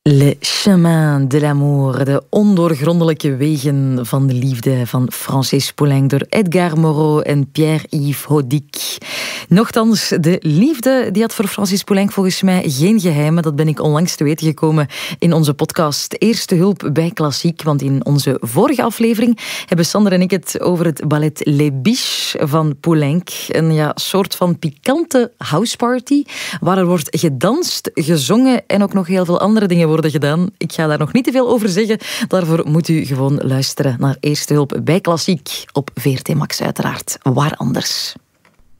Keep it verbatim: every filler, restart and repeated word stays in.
Le chemin de l'amour, de ondoorgrondelijke wegen van de liefde van Francis Poulenc door Edgar Moreau en Pierre-Yves Hodic. Nochtans, de liefde die had voor Francis Poulenc volgens mij geen geheimen. Dat ben ik onlangs te weten gekomen in onze podcast Eerste Hulp bij Klassiek. Want in onze vorige aflevering hebben Sander en ik het over het ballet Les Biches van Poulenc. Een ja, soort van pikante houseparty waar er wordt gedanst, gezongen en ook nog heel veel andere dingen worden gedaan. Ik ga daar nog niet te veel over zeggen. Daarvoor moet u gewoon luisteren naar Eerste Hulp bij Klassiek op V R T Max uiteraard. Waar anders?